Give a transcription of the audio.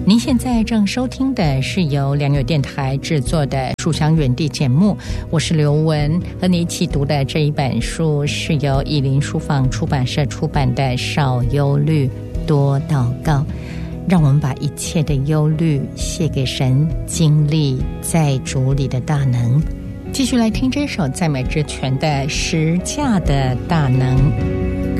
您现在正收听的是由良友电台制作的《书香远地》节目，我是刘文，和你一起读的这一本书是由译林书房出版社出版的《少忧虑，多祷告》，让我们把一切的忧虑卸给神，经历在主里的大能。继续来听这首赞美之泉的十架的大能。